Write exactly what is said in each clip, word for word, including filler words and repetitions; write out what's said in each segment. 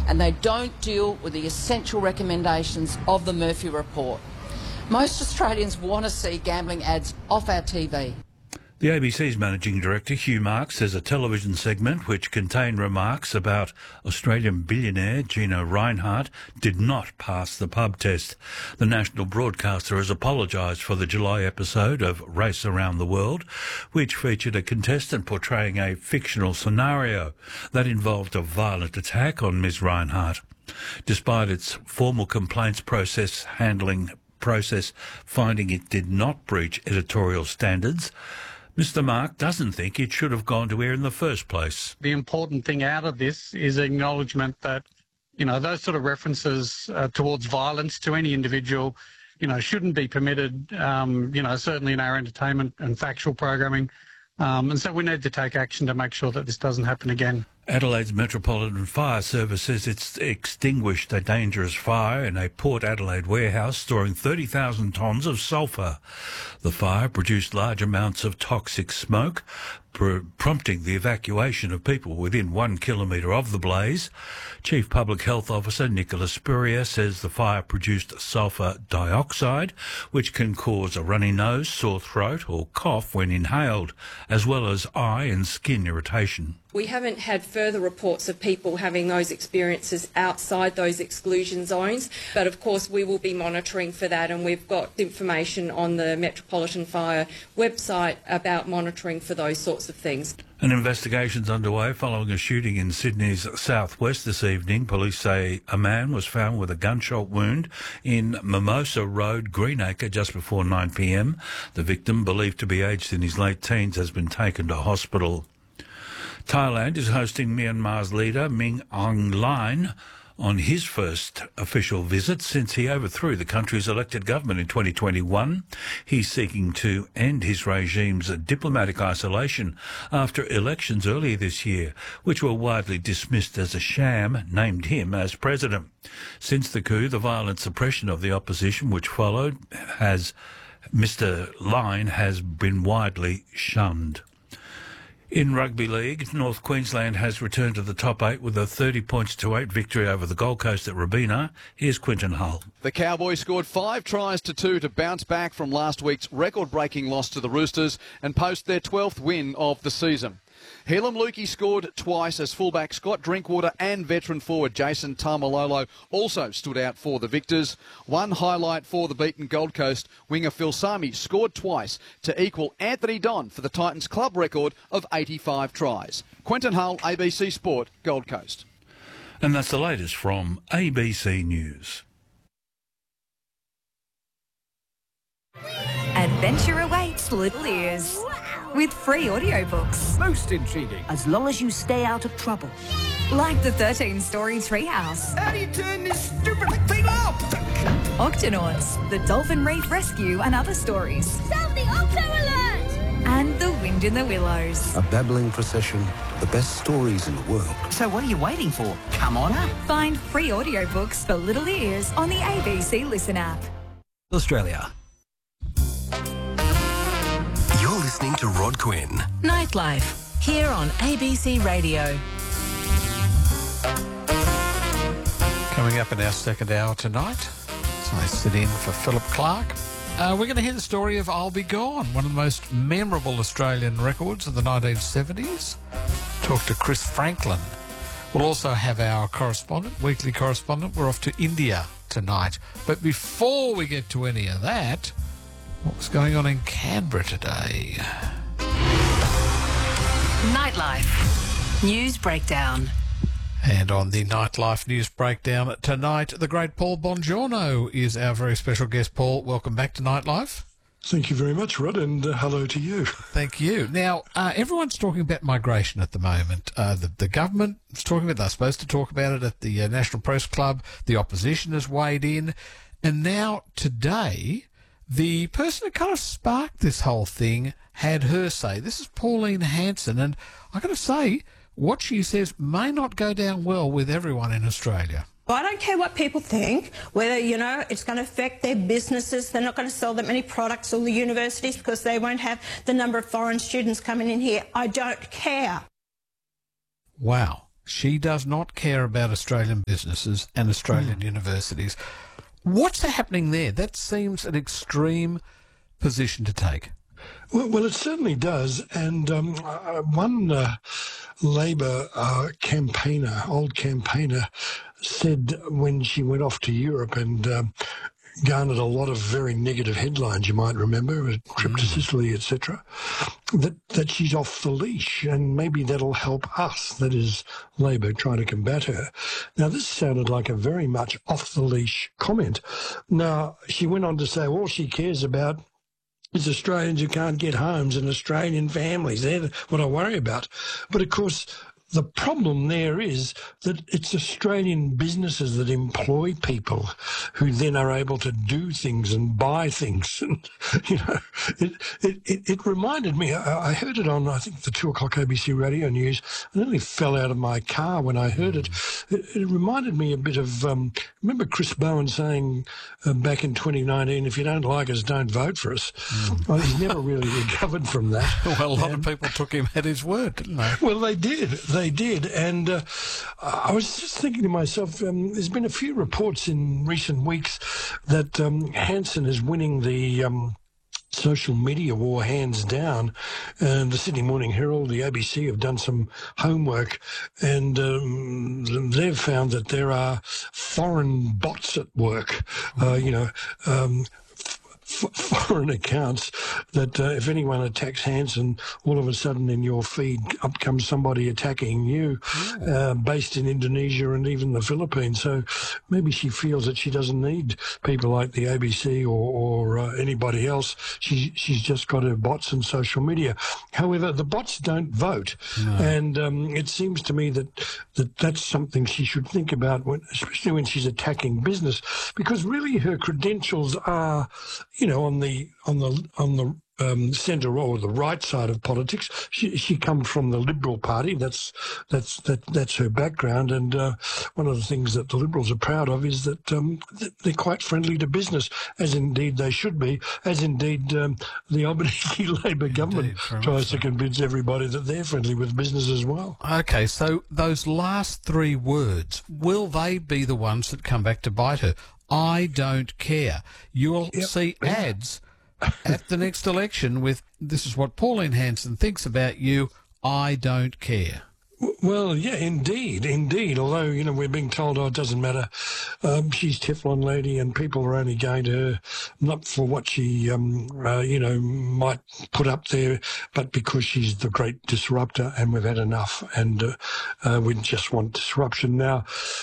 and they don't deal with the essential recommendations of the Murphy Report. Most Australians want to see gambling ads off our T V. The A B C's Managing Director, Hugh Marks, says a television segment which contained remarks about Australian billionaire Gina Rinehart did not pass the pub test. The national broadcaster has apologised for the July episode of Race Around the World, which featured a contestant portraying a fictional scenario that involved a violent attack on Miz Rinehart. Despite its formal complaints process handling process finding it did not breach editorial standards, Mister Mark doesn't think it should have gone to air in the first place. The important thing out of this is acknowledgement that, you know, those sort of references uh, towards violence to any individual, you know, shouldn't be permitted, um, you know, certainly in our entertainment and factual programming. Um, and so we need to take action to make sure that this doesn't happen again. Adelaide's Metropolitan Fire Service says it's extinguished a dangerous fire in a Port Adelaide warehouse storing thirty thousand tonnes of sulphur. The fire produced large amounts of toxic smoke, pr- prompting the evacuation of people within one kilometre of the blaze. Chief Public Health Officer Nicola Spurrier says the fire produced sulphur dioxide, which can cause a runny nose, sore throat or cough when inhaled, as well as eye and skin irritation. We haven't had further reports of people having those experiences outside those exclusion zones, but of course we will be monitoring for that, and we've got information on the Metropolitan Fire website about monitoring for those sorts of things. An investigation's underway following a shooting in Sydney's southwest this evening. Police say a man was found with a gunshot wound in Mimosa Road, Greenacre, just before nine p m. The victim, believed to be aged in his late teens, has been taken to hospital. Thailand is hosting Myanmar's leader, Min Aung Hlaing, on his first official visit since he overthrew the country's elected government in twenty twenty-one. He's seeking to end his regime's diplomatic isolation after elections earlier this year, which were widely dismissed as a sham, named him as president. Since the coup, the violent suppression of the opposition which followed has Mister Hlaing has been widely shunned. In Rugby League, North Queensland has returned to the top eight with a thirty points to eight victory over the Gold Coast at Robina. Here's Quinton Hull. The Cowboys scored five tries to two to bounce back from last week's record-breaking loss to the Roosters and post their twelfth win of the season. Helam Lukey scored twice as fullback Scott Drinkwater and veteran forward Jason Tamalolo also stood out for the victors. One highlight for the beaten Gold Coast, winger Phil Sami scored twice to equal Anthony Don for the Titans club record of eighty-five tries. Quentin Hull, A B C Sport, Gold Coast. And that's the latest from A B C News. Adventure awaits Little Ears with free audiobooks. Most intriguing. As long as you stay out of trouble. Like the thirteen story Treehouse. How do you turn this stupid thing off? Octonauts, the Dolphin Reef Rescue and other stories. Sound the Octo Alert! And The Wind in the Willows. A babbling procession, the best stories in the world. So what are you waiting for? Come on up. Find free audiobooks for Little Ears on the A B C Listen app. Australia. You're listening to Rod Quinn. Nightlife, here on A B C Radio. Coming up in our second hour tonight, so I sit in for Philip Clark. Uh, we're going to hear the story of I'll Be Gone, one of the most memorable Australian records of the nineteen seventies. Talk to Chris Franklin. We'll also have our correspondent, weekly correspondent. We're off to India tonight. But before we get to any of that, what's going on in Canberra today? Nightlife. News Breakdown. And on the Nightlife News Breakdown tonight, the great Paul Bongiorno is our very special guest. Paul, welcome back to Nightlife. Thank you very much, Rod, and uh, hello to you. Thank you. Now, uh, everyone's talking about migration at the moment. Uh, the, the government is talking about it. They're supposed to talk about it at the uh, National Press Club. The opposition has weighed in. And now, today, the person who kind of sparked this whole thing had her say. This is Pauline Hanson, and I've got to say, what she says may not go down well with everyone in Australia. I don't care what people think, whether, you know, it's going to affect their businesses. They're not going to sell that many products, or the universities, because they won't have the number of foreign students coming in here. I don't care. Wow. She does not care about Australian businesses and Australian mm. universities. What's happening there? That seems an extreme position to take. Well, well, it certainly does. And um, uh, one uh, Labor uh, campaigner, old campaigner, said when she went off to Europe and um, garnered a lot of very negative headlines, you might remember, a trip mm. to Sicily, et cetera, that, that she's off the leash, and maybe that'll help us, that is, Labor, trying to combat her. Now, this sounded like a very much off-the-leash comment. Now, she went on to say all she cares about is Australians who can't get homes and Australian families. They're what I worry about. But, of course, the problem there is that it's Australian businesses that employ people who then are able to do things and buy things. And, you know, it, it, it, it reminded me, I, I heard it on, I think, the two o'clock A B C radio news. I nearly fell out of my car when I heard it. It, it reminded me a bit of, um, remember Chris Bowen saying uh, back in twenty nineteen, if you don't like us, don't vote for us. Mm. Well, he's never really recovered from that. Well, a lot and, of people took him at his word, didn't they? Well, they did. They did. And uh, I was just thinking to myself, um, there's been a few reports in recent weeks that um, Hanson is winning the um, social media war hands down. And the Sydney Morning Herald, the A B C have done some homework, and um, they've found that there are foreign bots at work, uh, you know, um, F- foreign accounts that uh, if anyone attacks Hanson, all of a sudden in your feed up comes somebody attacking you, yeah. uh, based in Indonesia and even the Philippines. So maybe she feels that she doesn't need people like the A B C or, or uh, anybody else. She, she's just got her bots and social media. However, the bots don't vote. No. And um, it seems to me that, that that's something she should think about, when, especially when she's attacking business, because really her credentials are, you know, on the on the on the um, centre or the right side of politics. She she comes from the Liberal Party. That's that's that that's her background. And uh, one of the things that the Liberals are proud of is that um, they're quite friendly to business, as indeed they should be. As indeed um, the Albanese Labor government indeed, tries so. to convince everybody that they're friendly with business as well. Okay, so those last three words, will they be the ones that come back to bite her? I don't care. You'll yep. see ads at the next election with, this is what Pauline Hanson thinks about you, I don't care. Well, yeah, indeed, indeed. Although, you know, we're being told, oh, it doesn't matter. Um, she's Teflon lady and people are only going to her, not for what she, um, uh, you know, might put up there, but because she's the great disruptor and we've had enough and uh, uh, we just want disruption now.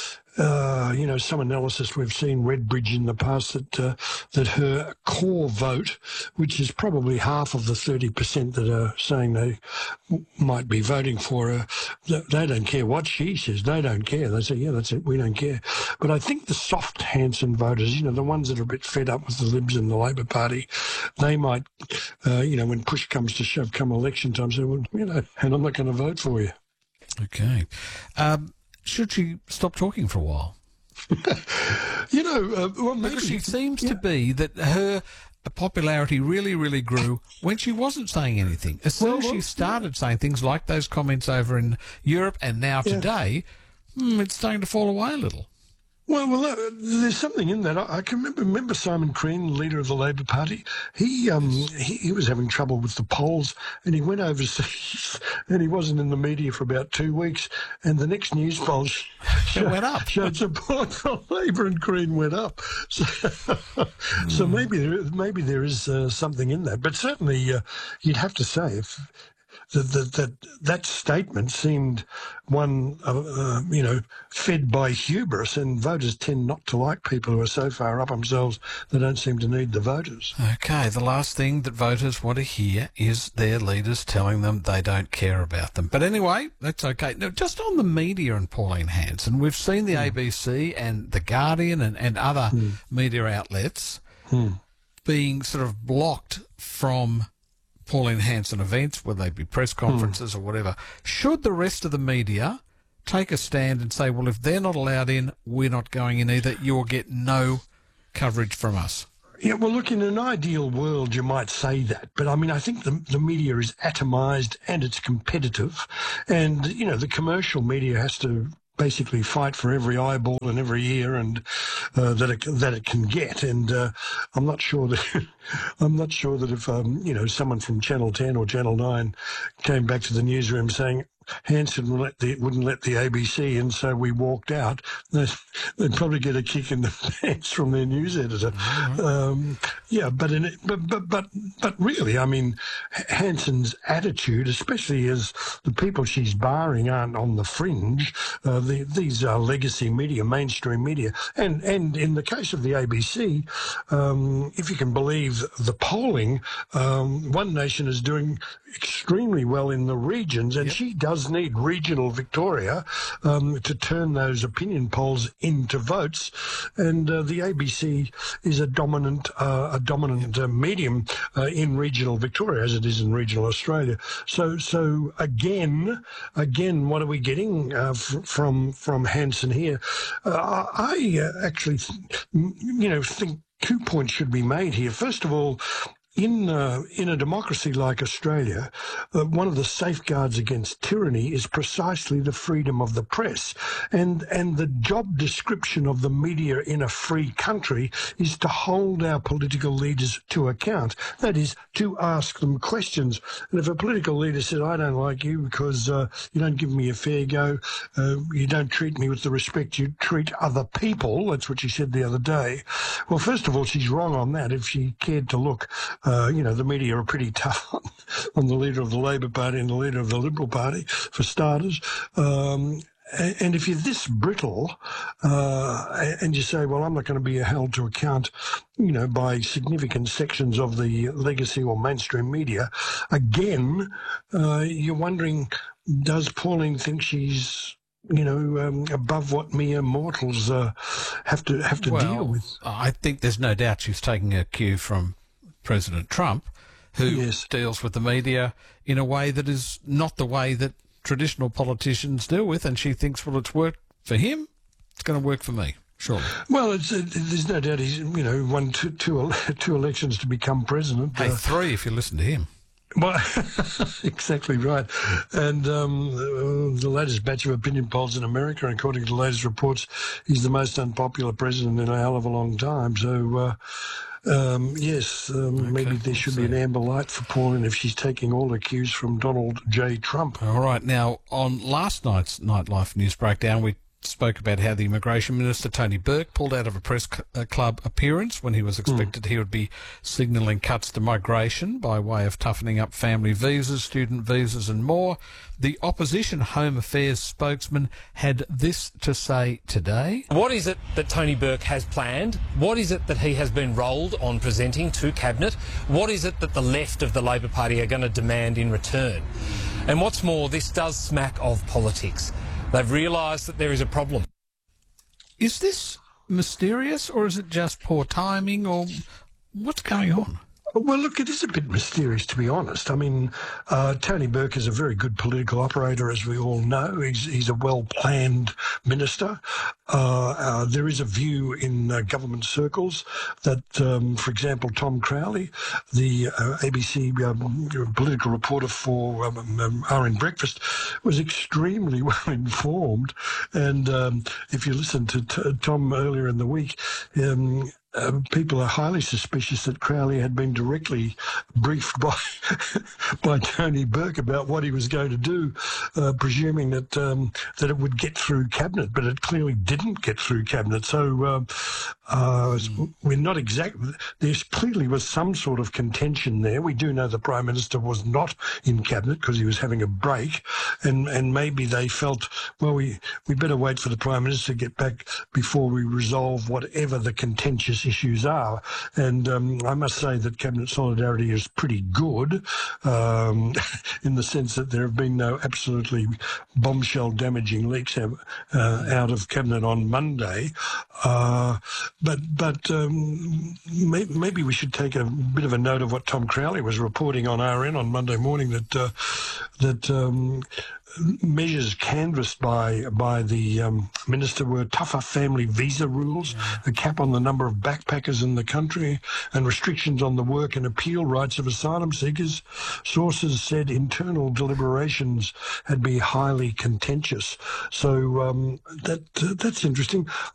Uh, you know, some analysis we've seen Redbridge in the past that uh, that her core vote, which is probably half of the thirty percent that are saying they w- might be voting for her, they don't care what she says. They don't care. They say, yeah, that's it. We don't care. But I think the soft Hanson voters, you know, the ones that are a bit fed up with the Libs and the Labor Party, they might, uh, you know, when push comes to shove come election time, say, well, you know, and I'm not going to vote for you. Okay. Um Should she stop talking for a while? you know, uh, well, maybe. Because she seems yeah. to be that her popularity really, really grew when she wasn't saying anything. As soon well, as she started yeah. saying things like those comments over in Europe and now yeah. today, hmm, it's starting to fall away a little. Well, well, uh, there's something in that. I, I can remember, remember Simon Crean, leader of the Labor Party. He um he, he was having trouble with the polls, and he went overseas, and he wasn't in the media for about two weeks. And the next news poll showed, went up. showed support for Labor, and Crean went up. So, mm. so maybe there maybe there is uh, something in that. But certainly, uh, you'd have to say if. That, that that that statement seemed one, uh, uh, you know, fed by hubris, and voters tend not to like people who are so far up themselves they don't seem to need the voters. Okay, the last thing that voters want to hear is their leaders telling them they don't care about them. But anyway, that's okay. Now, just on the media and Pauline Hanson, we've seen the mm. A B C and The Guardian and, and other mm. media outlets mm. being sort of blocked from Pauline Hanson events, whether they be press conferences hmm. or whatever. Should the rest of the media take a stand and say, well, if they're not allowed in, we're not going in either, you'll get no coverage from us? Yeah, well, look, in an ideal world, you might say that. But, I mean, I think the, the media is atomised and it's competitive. And, you know, the commercial media has to basically fight for every eyeball and every ear and uh, that it that it can get. And uh, I'm not sure that I'm not sure that if um, you know, someone from Channel ten or Channel nine came back to the newsroom saying Hanson wouldn't let the, wouldn't let the A B C in, so we walked out, they'd, they'd probably get a kick in the pants from their news editor. Mm-hmm. Um, yeah, but, in it, but but but but really, I mean, Hanson's attitude, especially as the people she's barring aren't on the fringe, uh, the, these are legacy media, mainstream media, and and in the case of the A B C, um, if you can believe the polling, um, One Nation is doing extremely well in the regions, and yep. she does need regional Victoria um, to turn those opinion polls into votes. And uh, the A B C is a dominant, uh, a dominant uh, medium uh, in regional Victoria, as it is in regional Australia. So, so again, again, what are we getting uh, f- from from Hanson here? Uh, I uh, actually, you know, think two points should be made here. First of all, In uh, in a democracy like Australia, uh, one of the safeguards against tyranny is precisely the freedom of the press, and and the job description of the media in a free country is to hold our political leaders to account. That is, to ask them questions. And if a political leader said, "I don't like you because uh, you don't give me a fair go, uh, you don't treat me with the respect you treat other people," that's what she said the other day. Well, first of all, she's wrong on that. If she cared to look. Uh, you know, the media are pretty tough on, on the leader of the Labor Party and the leader of the Liberal Party, for starters. Um, and, and if you're this brittle uh, and you say, well, I'm not going to be held to account, you know, by significant sections of the legacy or mainstream media, again, uh, you're wondering, does Pauline think she's you know, um, above what mere mortals uh, have to have to well, deal with? I think there's no doubt she's taking a cue from President Trump, who yes. deals with the media in a way that is not the way that traditional politicians deal with, and she thinks, well, it's worked for him, it's going to work for me, surely. Well, it's, it, there's no doubt he's, you know, won two, two, two elections to become president. Hey, uh, three if you listen to him. Well, exactly right. And um, the latest batch of opinion polls in America, according to the latest reports, he's the most unpopular president in a hell of a long time. So, uh, um, yes, um, okay, maybe there should be an amber light for Pauline if she's taking all her cues from Donald J. Trump. All right. Now, on last night's Nightlife News Breakdown, we spoke about how the Immigration Minister, Tony Burke, pulled out of a press club appearance when he was expected mm. he would be signalling cuts to migration by way of toughening up family visas, student visas and more. The opposition Home Affairs spokesman had this to say today. What is it that Tony Burke has planned? What is it that he has been rolled on presenting to Cabinet? What is it that the left of the Labor Party are going to demand in return? And what's more, this does smack of politics. They've realised that there is a problem. Is this mysterious, or is it just poor timing, or what's going on? Well, look, it is a bit mysterious, to be honest. I mean, uh, Tony Burke is a very good political operator, as we all know. He's, he's a well-planned minister. Uh, uh, there is a view in uh, government circles that, um, for example, Tom Crowley, the uh, A B C um, political reporter for um, um, R N Breakfast, was extremely well informed. And um, if you listen to t- Tom earlier in the week, um, Uh, people are highly suspicious that Crowley had been directly briefed by by Tony Burke about what he was going to do, uh, presuming that um, that it would get through Cabinet, but it clearly didn't get through Cabinet. So uh, uh, mm. we're not exactly. There clearly was some sort of contention there. We do know the Prime Minister was not in Cabinet because he was having a break, and and maybe they felt, well, we we better wait for the Prime Minister to get back before we resolve whatever the contentious issues are. And um, I must say that Cabinet solidarity is pretty good um, in the sense that there have been no absolutely bombshell damaging leaks out, uh, out of Cabinet on Monday. Uh, but but um, may, maybe we should take a bit of a note of what Tom Crowley was reporting on R N on Monday morning, that uh, that um, measures canvassed by by the um, minister were tougher family visa rules, the cap on the number of backpackers in the country, and restrictions on the work and appeal rights of asylum seekers. Sources said internal deliberations had been highly contentious. So um, that uh, that's interesting.